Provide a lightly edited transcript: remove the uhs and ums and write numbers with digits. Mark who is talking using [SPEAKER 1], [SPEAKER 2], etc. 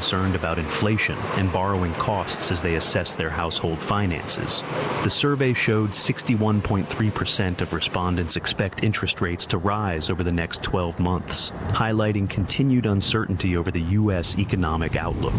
[SPEAKER 1] concerned about inflation and borrowing costs as they assess their household finances. The survey showed 61.3% of respondents expect interest rates to rise over the next 12 months, highlighting continued uncertainty over the U.S. economic outlook.